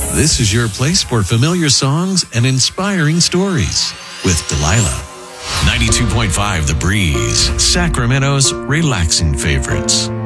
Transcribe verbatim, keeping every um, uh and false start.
This is your place for familiar songs and inspiring stories with Delilah. ninety-two point five The Breeze, Sacramento's relaxing favorites.